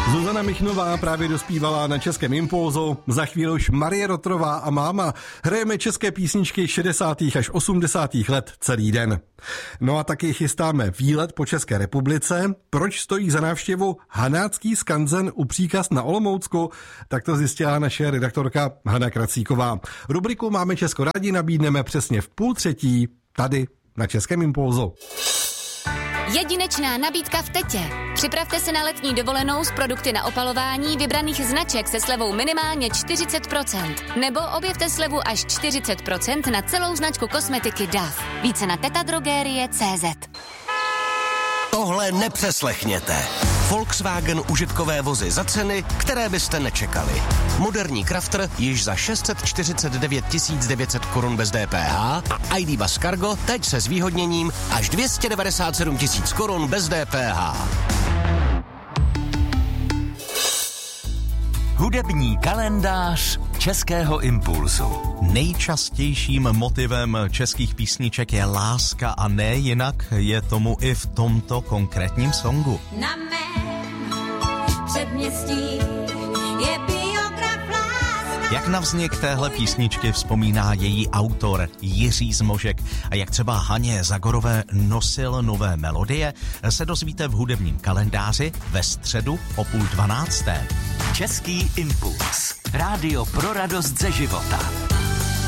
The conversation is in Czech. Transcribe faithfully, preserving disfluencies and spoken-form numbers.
Zuzana Michnová právě dospívala na Českém Impulzu, za chvíli už Marie Rotrová a máma. Hrajeme české písničky šedesátých až osmdesátých let celý den. No a taky chystáme výlet po České republice. Proč stojí za návštěvu Hanácký skanzen u Příkaz na Olomoucku? Tak to zjistila naše redaktorka Hana Kracíková. Rubriku Máme Česko rádi nabídneme přesně v půl třetí tady na Českém Impulzu. Jedinečná nabídka v Tetě. Připravte se na letní dovolenou s produkty na opalování vybraných značek se slevou minimálně čtyřicet procent. Nebo objevte slevu až čtyřicet procent na celou značku kosmetiky D A F. Více na tetadrogerie tečka cé zet. Tohle nepřeslechněte. Volkswagen užitkové vozy za ceny, které byste nečekali. Moderní Crafter již za šest set čtyřicet devět tisíc devět set korun bez D P H a I D Bus Cargo teď se zvýhodněním až dvě stě devadesát sedm tisíc korun bez D P H. Hudební kalendář Českého Impulzu. Nejčastějším motivem českých písniček je láska a ne jinak je tomu i v tomto konkrétním songu. Na mém předměstí je biograf láska. Jak na vznik téhle písničky vzpomíná její autor Jiří Zmožek a jak třeba Haně Zagorové nosil nové melodie, se dozvíte v hudebním kalendáři ve středu o půl dvanácté. Český Impuls. Rádio pro radost ze života.